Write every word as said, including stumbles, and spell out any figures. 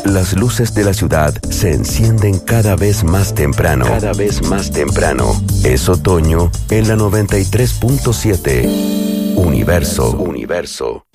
Las luces de la ciudad se encienden cada vez más temprano. Cada vez más temprano. Es otoño en la noventa y tres punto siete. Universo. Universo.